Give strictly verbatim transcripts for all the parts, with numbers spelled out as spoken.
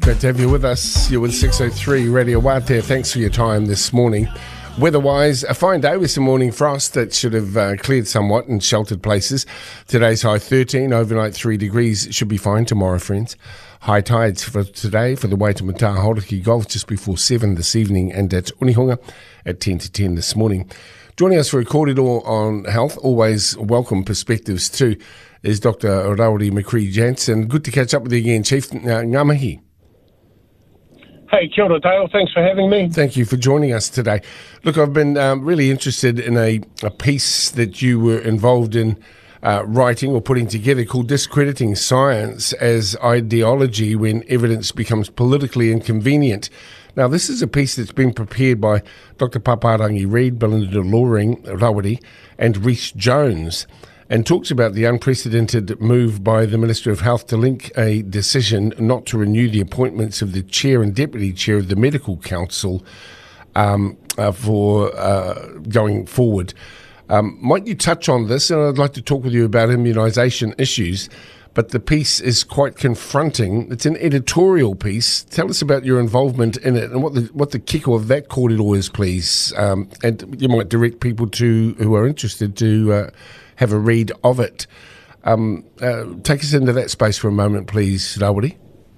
Great to have you with us. You're with six oh three Radio Wātea. Thanks for your time this morning. Weather-wise, a fine day with some morning frost that should have uh, cleared somewhat in sheltered places. Today's high thirteen, overnight three degrees. It should be fine tomorrow, friends. High tides for today for the Waitemata Hauraki Gulf just before seven this evening, and at Unihunga at ten to ten this morning. Joining us for a kōrero on health, always welcome perspectives too, is Doctor Rawiri McCree-Jansen. Good to catch up with you again, Chief. Uh, ngā mihi. Hey, kia ora, Dale. Thanks for having me. Thank you for joining us today. Look, I've been um, really interested in a, a piece that you were involved in uh, writing or putting together called Discrediting Science as Ideology When Evidence Becomes Politically Inconvenient. Now, this is a piece that's been prepared by Doctor Paparangi Reid, Belinda Loring, Rawiri, and Rhys Jones, and talks about the unprecedented move by the Minister of Health to link a decision not to renew the appointments of the Chair and Deputy Chair of the Medical Council um, uh, for uh, going forward. Um, might you touch on this? And I'd like to talk with you about immunisation issues, but the piece is quite confronting. It's an editorial piece. Tell us about your involvement in it and what the what the kicker of that kōrero is, please. Um, and you might direct people to who are interested to uh, have a read of it. Um, uh, take us into that space for a moment, please, Rawiri.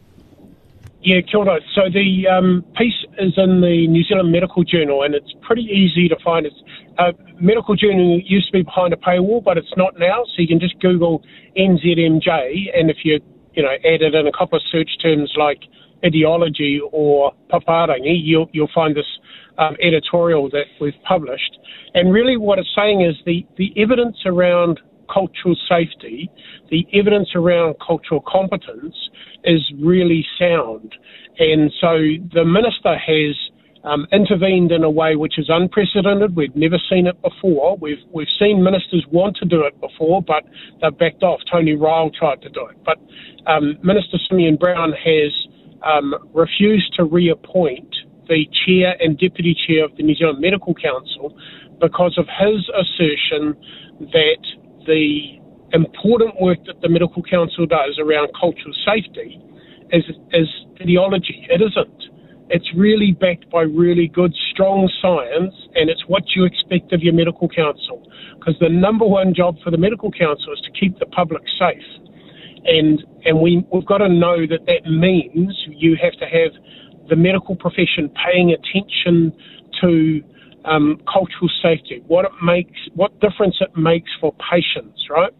Yeah, kia ora. So the um, piece is in the New Zealand Medical Journal, and it's pretty easy to find. It's uh, Medical Journal used to be behind a paywall, but it's not now. So you can just Google N Z M J, and if you you know added in a couple of search terms like ideology or paparangi, you'll you'll find this um, editorial that we've published. And really, what it's saying is the the evidence around cultural safety, the evidence around cultural competence is really sound. And so the minister has um, intervened in a way which is unprecedented. We've never seen it before. We've we've seen ministers want to do it before, but they've backed off. Tony Ryle tried to do it. But um, Minister Simeon Brown has um, refused to reappoint the chair and deputy chair of the New Zealand Medical Council because of his assertion that the important work that the Medical Council does around cultural safety is, is ideology. It isn't. It's really backed by really good, strong science, and it's what you expect of your Medical Council. Because the number one job for the Medical Council is to keep the public safe. And and we, we've got to know that that means you have to have the medical profession paying attention to um, cultural safety, what it makes, what difference it makes for patients, right?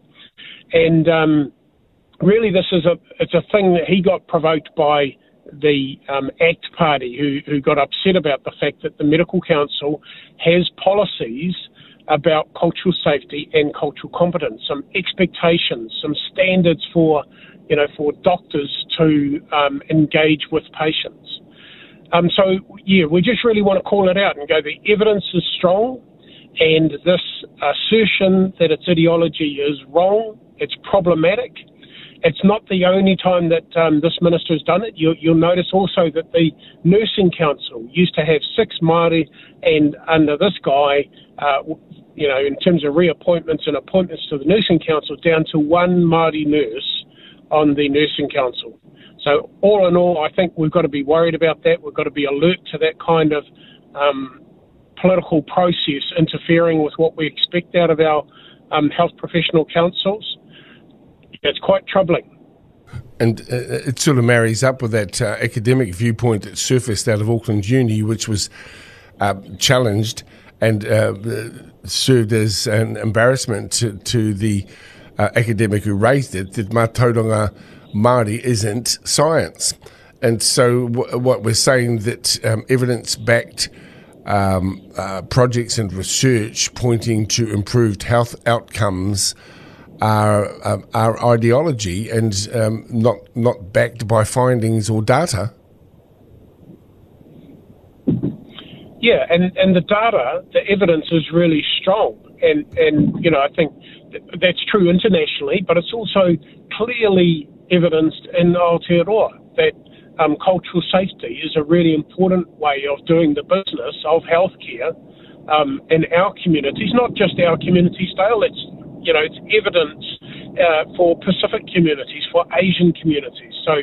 And um, really, this is a it's a thing that he got provoked by the um, ACT Party, who who got upset about the fact that the Medical Council has policies about cultural safety and cultural competence, some expectations, some standards for you know for doctors to um, engage with patients. Um, so, yeah, we just really want to call it out and go, the evidence is strong, and this assertion that its ideology is wrong, it's problematic. It's not the only time that um, this minister has done it. You, you'll notice also that the Nursing Council used to have six Māori, and under this guy, uh, you know, in terms of reappointments and appointments to the Nursing Council, down to one Māori nurse on the Nursing Council. So all in all, I think we've got to be worried about that. We've got to be alert to that kind of um, political process interfering with what we expect out of our um, health professional councils. It's quite troubling. And uh, it sort of marries up with that uh, academic viewpoint that surfaced out of Auckland Uni, which was uh, challenged and uh, served as an embarrassment to, to the uh, academic who raised it, that Mātauranga Māori isn't science. And so w- what we're saying that um, evidence-backed um, uh, projects and research pointing to improved health outcomes are, um, are ideology and um, not not backed by findings or data. Yeah, and, and the data, the evidence is really strong. And, and you know, I think th- that's true internationally, but it's also clearly evidenced in Aotearoa that um, cultural safety is a really important way of doing the business of healthcare um, in our communities, not just our communities, Dale. It's, you know, it's evidence uh, for Pacific communities, for Asian communities. So